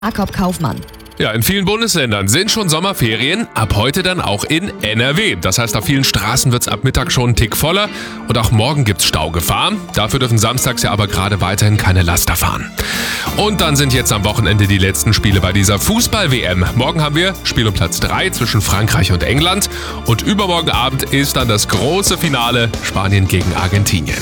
Jakob Kaufmann. Ja, in vielen Bundesländern sind schon Sommerferien, ab heute dann auch in NRW. Das heißt, auf vielen Straßen wird es ab Mittag schon einen Tick voller und auch morgen gibt's Staugefahr. Dafür dürfen samstags ja aber gerade weiterhin keine Laster fahren. Und dann sind jetzt am Wochenende die letzten Spiele bei dieser Fußball-WM. Morgen haben wir Spiel um Platz 3 zwischen Frankreich und England und übermorgen Abend ist dann das große Finale Spanien gegen Argentinien.